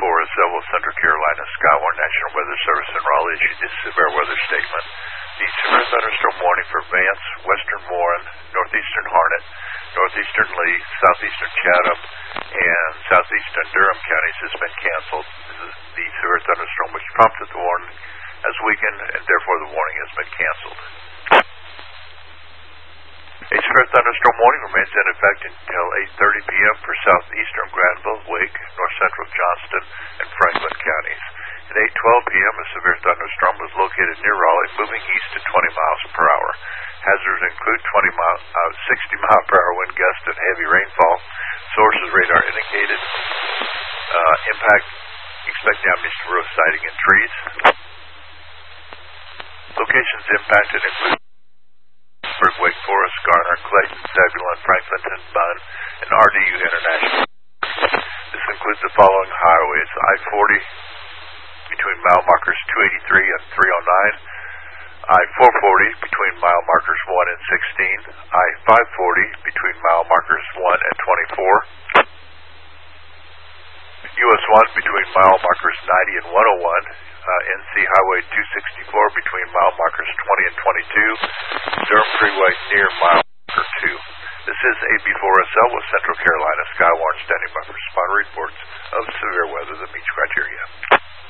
AB4SL with Central Carolina Skywarn National Weather Service in Raleigh issued this severe weather statement. The severe thunderstorm warning for Vance, Western Warren, Northeastern Harnett, Northeastern Lee, Southeastern Chatham, and Southeastern Durham counties has been canceled. The severe thunderstorm which prompted the warning has weakened, and therefore the warning has been canceled. A severe thunderstorm warning remains in effect until 8:30 p.m. for southeastern Granville, Wake, north central Johnston, and Franklin counties. At 8:12 p.m., a severe thunderstorm was located near Raleigh, moving east at 20 miles per hour. Hazards include 60 mile per hour wind gusts and heavy rainfall. Sources radar indicated impact. Expect damage to roof siding and trees. Locations impacted include Wake Forest, Garner, Clayton, Zebulon, Franklinton, Bunn, and RDU International. This includes the following highways: I-40 between mile markers 283 and 309, I-440 between mile markers 1 and 16, I-540 between mile markers 1 and 24, US 1 between mile markers 90 and 101, NC Highway 264 between mile markers 20 and 22, Durham Freeway near mile marker 2. This is AB4SL with Central Carolina Skywarn standing by for spot reports of severe weather that meets criteria.